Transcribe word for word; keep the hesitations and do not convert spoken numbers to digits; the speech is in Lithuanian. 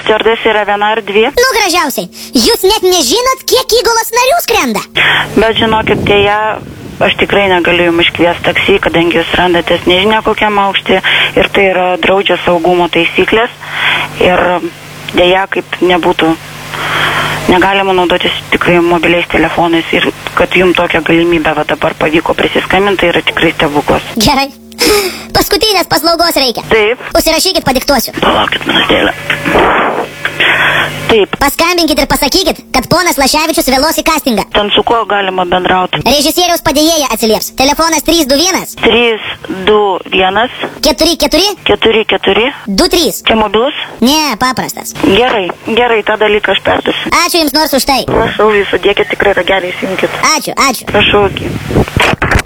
stiuardesė yra viena ar dvi. Nu, gražiausiai. Jūs net nežinot, kiek įgulos narių skrenda. Bet žinokit, dėja, aš tikrai negaliu jums iškviesti taksi, kadangi jūs randatės nežinia kokiam aukštį ir tai yra draudžia saugumo taisyklės. Ir dėja, kaip nebūtų, negalima naudotis tikrai mobiliais telefonais ir kad jums tokią galimybę va dabar pavyko prisiskambinti, tai yra tikrai stebuklas. Gerai. Paskutinės paslaugos reikia. Taip. Užsirašykit, padiktuosiu. Palaukit minutėlę. Taip. Paskambinkit ir pasakykit, kad ponas Laševičius vėlos į castingą. Ten su kuo galima bendrauti? Režisieriaus padėjėja atsilieps. Telefonas trys du vienas. trys du vienas. keturi keturi. keturi keturi. du trys. Čia mobilus? Ne, paprastas. Gerai, gerai, tą dalyką aš perduosiu. Ačiū jums nors už tai. Prašau, jūs sudėkit tikrai ragelį įsijunkit. Ačiū, ačiū. Prašau, iki.